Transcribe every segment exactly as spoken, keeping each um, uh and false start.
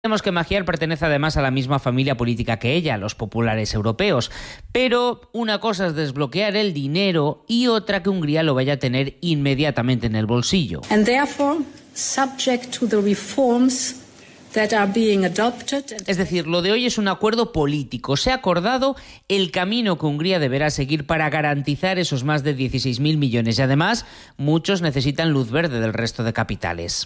Sabemos que Magyar pertenece además a la misma familia política que ella, los populares europeos. Pero una cosa es desbloquear el dinero y otra que Hungría lo vaya a tener inmediatamente en el bolsillo. And therefore, subject to the reforms that are being adopted. Es decir, lo de hoy es un acuerdo político. Se ha acordado el camino que Hungría deberá seguir para garantizar esos más de dieciséis mil millones. Y además, muchos necesitan luz verde del resto de capitales.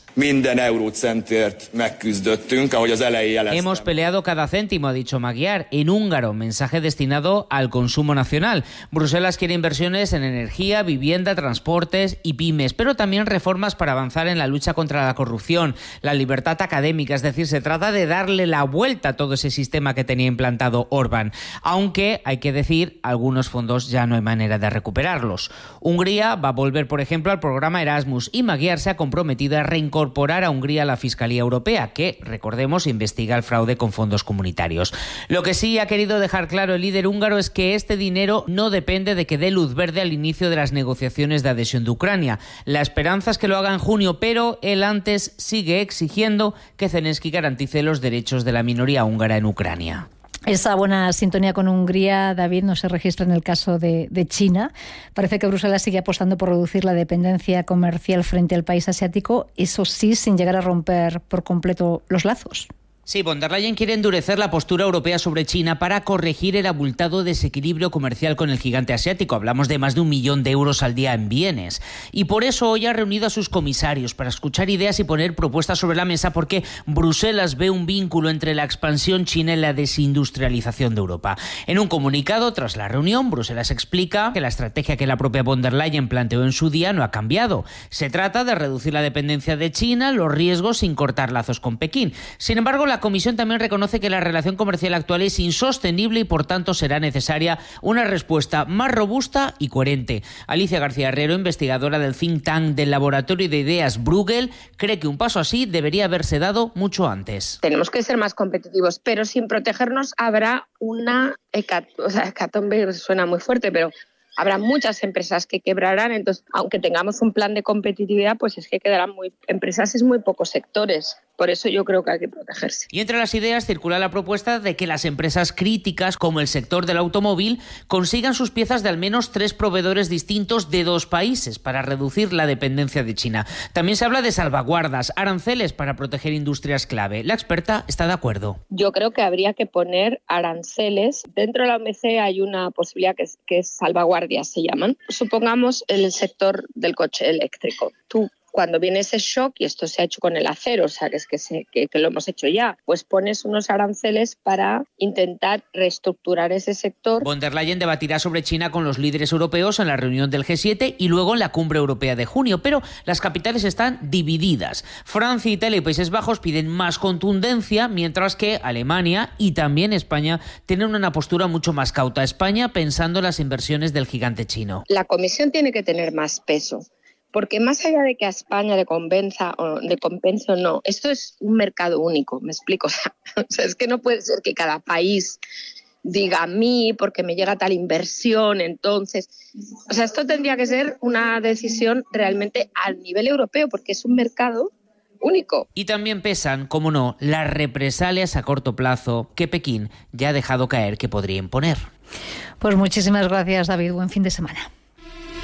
Hemos peleado cada céntimo, ha dicho Magyar, en húngaro, mensaje destinado al consumo nacional. Bruselas quiere inversiones en energía, vivienda, transportes y pymes, pero también reformas para avanzar en la lucha contra la corrupción, la libertad académica, es decir, Es decir, se trata de darle la vuelta a todo ese sistema que tenía implantado Orbán, aunque hay que decir, algunos fondos ya no hay manera de recuperarlos. Hungría va a volver, por ejemplo, al programa Erasmus y Magyar se ha comprometido a reincorporar a Hungría a la Fiscalía Europea, que, recordemos, investiga el fraude con fondos comunitarios. Lo que sí ha querido dejar claro el líder húngaro es que este dinero no depende de que dé luz verde al inicio de las negociaciones de adhesión de Ucrania. La esperanza es que lo haga en junio, pero él antes sigue exigiendo que Zelensky garantice los derechos de la minoría húngara en Ucrania. Esa buena sintonía con Hungría, David, no se registra en el caso de, de China. Parece que Bruselas sigue apostando por reducir la dependencia comercial frente al país asiático, eso sí, sin llegar a romper por completo los lazos. Sí, von der Leyen quiere endurecer la postura europea sobre China para corregir el abultado desequilibrio comercial con el gigante asiático. Hablamos de más de un millón de euros al día en bienes. Y por eso hoy ha reunido a sus comisarios para escuchar ideas y poner propuestas sobre la mesa, porque Bruselas ve un vínculo entre la expansión china y la desindustrialización de Europa. En un comunicado tras la reunión, Bruselas explica que la estrategia que la propia von der Leyen planteó en su día no ha cambiado. Se trata de reducir la dependencia de China, los riesgos sin cortar lazos con Pekín. Sin embargo, la La Comisión también reconoce que la relación comercial actual es insostenible y por tanto será necesaria una respuesta más robusta y coherente. Alicia García Herrero, investigadora del think tank del Laboratorio de Ideas Bruegel, cree que un paso así debería haberse dado mucho antes. Tenemos que ser más competitivos, pero sin protegernos habrá una hecatombe, o sea, hecatombe suena muy fuerte, pero habrá muchas empresas que quebrarán, entonces aunque tengamos un plan de competitividad, pues es que quedarán muy empresas en muy pocos sectores. Por eso yo creo que hay que protegerse. Y entre las ideas circula la propuesta de que las empresas críticas, como el sector del automóvil, consigan sus piezas de al menos tres proveedores distintos de dos países para reducir la dependencia de China. También se habla de salvaguardas, aranceles para proteger industrias clave. La experta está de acuerdo. Yo creo que habría que poner aranceles. Dentro de la O M C hay una posibilidad que es, que es salvaguardias, se llaman. Supongamos el sector del coche eléctrico. Tú, cuando viene ese shock, y esto se ha hecho con el acero, o sea, que es que, se, que, que lo hemos hecho ya, pues pones unos aranceles para intentar reestructurar ese sector. Von der Leyen debatirá sobre China con los líderes europeos en la reunión del G siete y luego en la cumbre europea de junio, pero las capitales están divididas. Francia, Italia y Países Bajos piden más contundencia, mientras que Alemania y también España tienen una postura mucho más cauta. España pensando en las inversiones del gigante chino. La Comisión tiene que tener más peso. Porque más allá de que a España le convenza o le compense o no, esto es un mercado único, me explico. O sea, o sea, es que no puede ser que cada país diga a mí porque me llega tal inversión, entonces... O sea, esto tendría que ser una decisión realmente a nivel europeo, porque es un mercado único. Y también pesan, como no, las represalias a corto plazo que Pekín ya ha dejado caer que podría imponer. Pues muchísimas gracias, David. Buen fin de semana.